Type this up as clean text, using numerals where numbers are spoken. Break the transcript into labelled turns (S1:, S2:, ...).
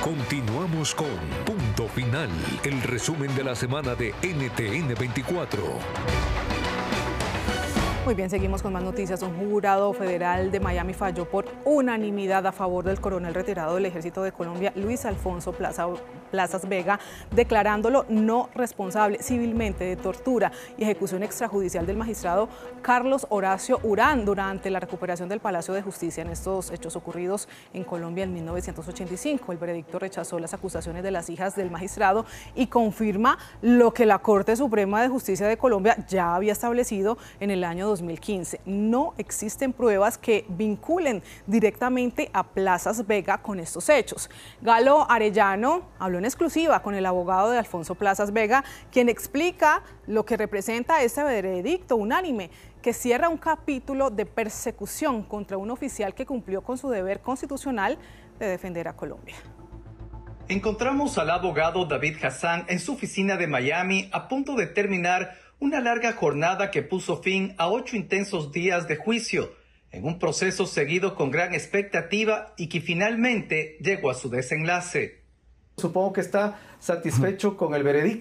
S1: Continuamos con Punto Final, el resumen de la semana de NTN 24.
S2: Muy bien, seguimos con más noticias. Un jurado federal de Miami falló por unanimidad a favor del coronel retirado del Ejército de Colombia, Luis Alfonso Plazas Vega, declarándolo no responsable civilmente de tortura y ejecución extrajudicial del magistrado Carlos Horacio Urán durante la recuperación del Palacio de Justicia en estos hechos ocurridos en Colombia en 1985. El veredicto rechazó las acusaciones de las hijas del magistrado y confirma lo que la Corte Suprema de Justicia de Colombia ya había establecido en el año 2015. No existen pruebas que vinculen directamente a Plazas Vega con estos hechos. Galo Arellano habló en exclusiva con el abogado de Alfonso Plazas Vega, quien explica lo que representa este veredicto unánime que cierra un capítulo de persecución contra un oficial que cumplió con su deber constitucional de defender a Colombia.
S3: Encontramos al abogado David Hassan en su oficina de Miami a punto de terminar una larga jornada que puso fin a 8 intensos días de juicio, en un proceso seguido con gran expectativa y que finalmente llegó a su desenlace.
S4: Supongo que está satisfecho con el veredicto.